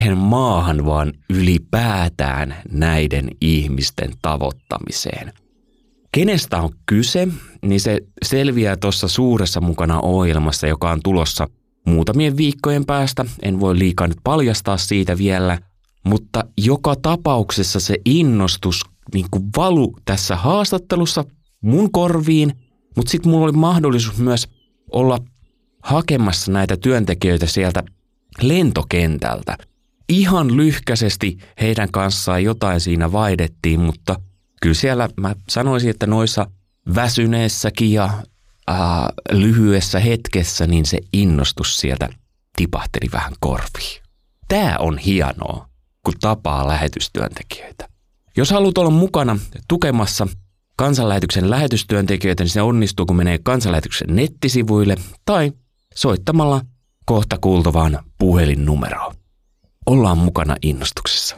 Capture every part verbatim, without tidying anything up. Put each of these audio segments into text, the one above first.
maahan, vaan ylipäätään näiden ihmisten tavoittamiseen. Kenestä on kyse, niin se selviää tuossa suuressa mukana ohjelmassa, joka on tulossa muutamien viikkojen päästä. En voi liikaa nyt paljastaa siitä vielä, mutta joka tapauksessa se innostus niin kuin valu tässä haastattelussa mun korviin, mutta sitten mulla oli mahdollisuus myös olla hakemassa näitä työntekijöitä sieltä lentokentältä. Ihan lyhkäisesti heidän kanssaan jotain siinä vaihdettiin, mutta kyllä siellä mä sanoisin, että noissa väsyneessäkin ja ää, lyhyessä hetkessä niin se innostus sieltä tipahteli vähän korviin. Tää on hienoa, kun tapaa lähetystyöntekijöitä. Jos haluat olla mukana tukemassa Kansanlähetyksen lähetystyöntekijöitä, niin se onnistuu, kun menee Kansanlähetyksen nettisivuille tai soittamalla kohta kuultavaan puhelinnumeroon. Ollaan mukana innostuksessa.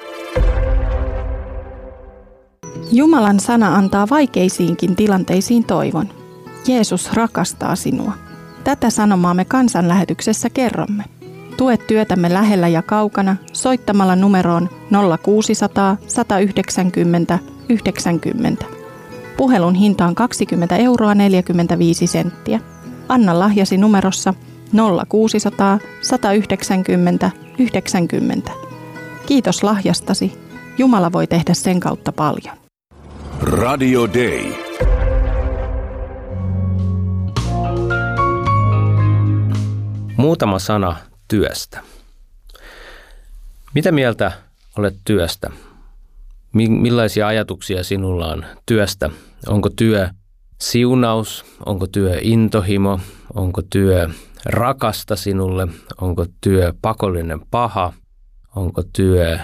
Jumalan sana antaa vaikeisiinkin tilanteisiin toivon. Jeesus rakastaa sinua. Tätä sanomaa me Kansanlähetyksessä kerromme. Tue työtämme lähellä ja kaukana soittamalla numeroon nolla kuusisataa, sata yhdeksänkymmentä, yhdeksänkymmentä. Puhelun hinta on kaksikymmentä euroa neljäkymmentäviisi senttiä. Anna lahjasi numerossa nolla kuusisataa, sata yhdeksänkymmentä, yhdeksänkymmentä. Kiitos lahjastasi. Jumala voi tehdä sen kautta paljon. Radio Day. Muutama sana työstä. Mitä mieltä olet työstä? Millaisia ajatuksia sinulla on työstä? Onko työ siunaus? Onko työ intohimo? Onko työ rakasta sinulle? Onko työ pakollinen paha? Onko työ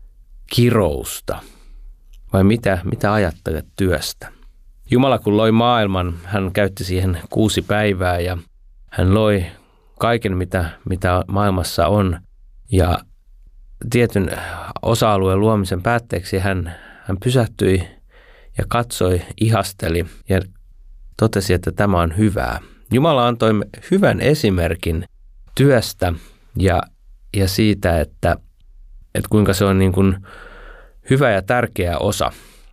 kirousta? Vai mitä, mitä ajattelet työstä? Jumala kun loi maailman, hän käytti siihen kuusi päivää ja hän loi kaiken, mitä, mitä maailmassa on. Ja tietyn osa-alueen luomisen päätteeksi hän, hän pysähtyi ja katsoi, ihasteli ja totesi, että tämä on hyvää. Jumala antoi hyvän esimerkin työstä ja, ja siitä, että, että kuinka se on niin kuin hyvä ja tärkeä osa,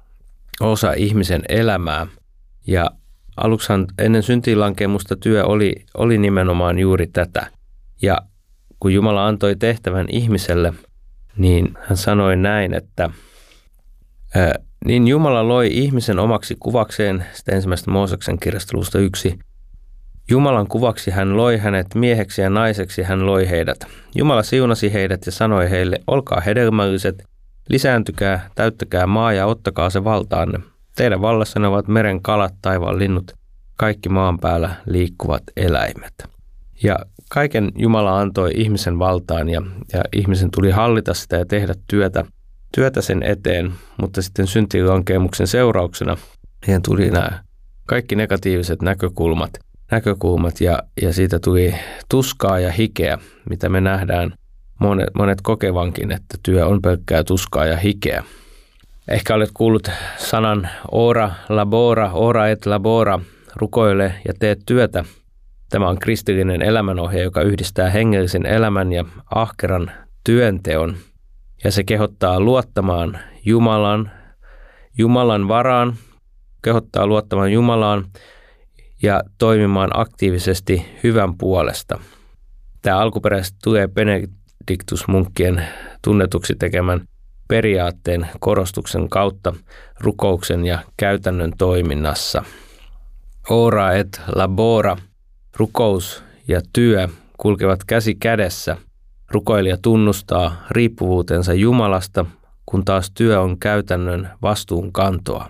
osa ihmisen elämää. Ja aluksihan ennen syntiinlankemusta työ oli, oli nimenomaan juuri tätä. Ja kun Jumala antoi tehtävän ihmiselle, niin hän sanoi näin, että ää, niin Jumala loi ihmisen omaksi kuvakseen, sitä ensimmäistä Mooseksen kirjasta luvusta yksi. Jumalan kuvaksi hän loi hänet mieheksi ja naiseksi hän loi heidät. Jumala siunasi heidät ja sanoi heille, olkaa hedelmälliset, lisääntykää, täyttäkää maa ja ottakaa se valtaanne. Teidän vallassanne ovat meren kalat, taivaan linnut, kaikki maan päällä liikkuvat eläimet. Ja kaiken Jumala antoi ihmisen valtaan ja, ja ihmisen tuli hallita sitä ja tehdä työtä, työtä sen eteen, mutta sitten syntiinlankemuksen seurauksena siihen tuli nämä kaikki negatiiviset näkökulmat, näkökulmat ja, ja siitä tuli tuskaa ja hikeä, mitä me nähdään monet, monet kokevankin, että työ on pelkkää tuskaa ja hikeä. Ehkä olet kuullut sanan ora labora, ora et labora, rukoile ja tee työtä. Tämä on kristillinen elämänohje, joka yhdistää hengellisen elämän ja ahkeran työnteon. Ja se kehottaa luottamaan Jumalan, Jumalan varaan, kehottaa luottamaan Jumalaan ja toimimaan aktiivisesti hyvän puolesta. Tämä alkuperäisesti tulee Benediktusmunkkien tunnetuksi tekemän periaatteen korostuksen kautta rukouksen ja käytännön toiminnassa. Ora et labora, rukous ja työ kulkevat käsi kädessä. Rukoilija tunnustaa riippuvuutensa Jumalasta, kun taas työ on käytännön vastuunkantoa.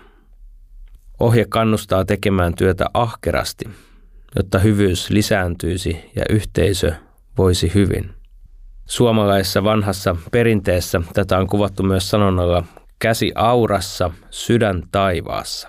Ohje kannustaa tekemään työtä ahkerasti, jotta hyvyys lisääntyisi ja yhteisö voisi hyvin. Suomalaisessa vanhassa perinteessä tätä on kuvattu myös sanonnalla käsi aurassa, sydän taivaassa.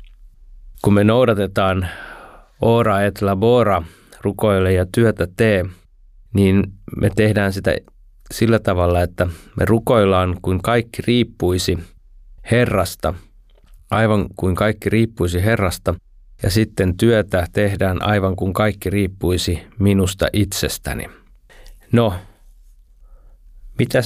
Kun me noudatetaan ora et labora, rukoile ja työtä tee, niin me tehdään sitä sillä tavalla, että me rukoillaan kuin kaikki riippuisi Herrasta, aivan kuin kaikki riippuisi Herrasta, ja sitten työtä tehdään aivan kuin kaikki riippuisi minusta itsestäni. No, Mitä